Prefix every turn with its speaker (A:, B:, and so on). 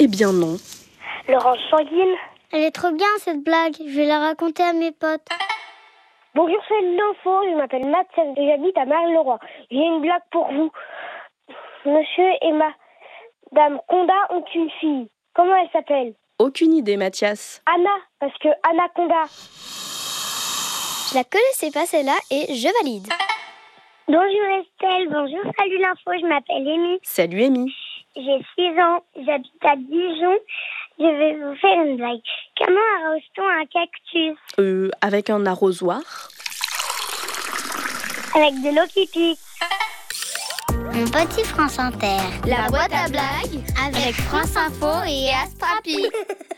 A: Eh bien non.
B: L'orange sanguine.
C: Elle est trop bien cette blague, je vais la raconter à mes potes.
B: Bonjour, c'est l'info, je m'appelle Mathias et j'habite à Marle-le-Roi. J'ai une blague pour vous. Monsieur et Madame Conda ont une fille. Comment elle s'appelle?
A: Aucune idée, Mathias.
B: Anna, parce que Anaconda.
C: Je la connaissais pas celle-là et je valide.
B: Bonjour Estelle, bonjour, salut l'info, je m'appelle Amy.
A: Salut, Amy.
B: J'ai 6 ans, j'habite à Dijon. Je vais vous faire une blague. Comment arrose-t-on un cactus?
A: Avec un arrosoir.
B: Avec de l'eau qui pique.
C: Mon petit France Inter.
D: La boîte à blagues
C: Avec France Info et Astrapi.